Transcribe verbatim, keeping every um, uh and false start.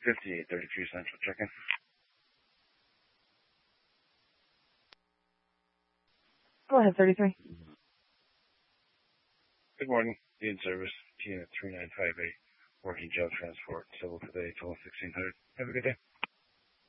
fifty-eight thirty-three Central, check-in. Go ahead, thirty-three. Good morning. Be in service. T N three nine five eight. Working job transport. Civil today, twelve sixteen hundred. Have a good day.